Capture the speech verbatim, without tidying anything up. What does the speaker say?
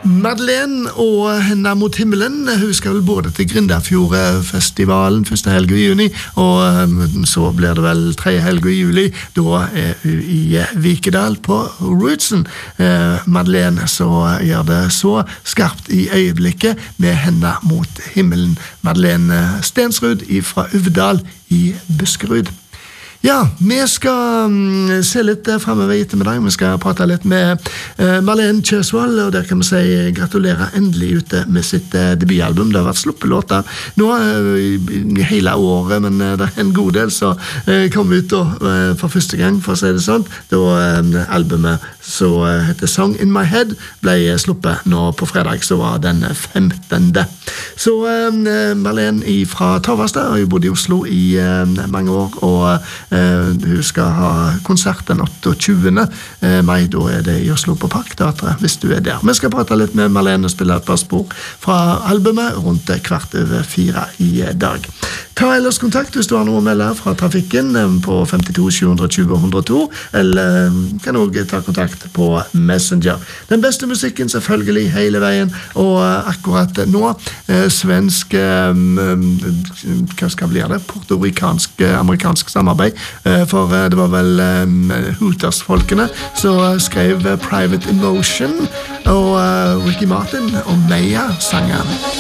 Madeleine og henne mot himmelen, hun skal vel både til Grindafjordfestivalen første helg i juni, og så blir det vel tre helg i juli, da er hun i Vikedal på Rootsen. Madeleine så gjør det så skarpt i øyeblikket med henne mot himmelen. Madeleine Stensrud fra Uvdal i Buskerud. Ja, vi skal um, se litt uh, fremover i ettermiddag. Vi skal prate litt med uh, Marlene Kjøsvold, og der kan vi si gratulerer endelig ute med sitt uh, debutalbum. Det har vært sluppet låter nå uh, i, i hele året, men uh, det er en god del som uh, kom ut da, uh, for første gang, for å si det sånn. Da uh, albumet så uh, heter Song in My Head ble uh, sluppet nå på fredag, så var den femtende. Så uh, Marlene fra Torvastad har jo bodd i Oslo i uh, mange år, og uh, Uh, hun skal ha konsert den åtteogtyvende mai, da er det i Oslo på Parkteatret, hvis du er der. Vi skal prate litt med Marlene og spille et par spor fra albumet rundt kvart over fire i dag. Ta ellers kontakt hvis du har noe å melde fra trafikken på femtito sju tjue ett null to, eller kan også ta kontakt på Messenger. Den beste musikken selvfølgelig hele veien, og akkurat nå svensk, hva skal bli det? Portorikansk, amerikansk samarbeid, for det var vel Hooters-folkene som skrev Private Emotion, og Ricky Martin og Meia sangen.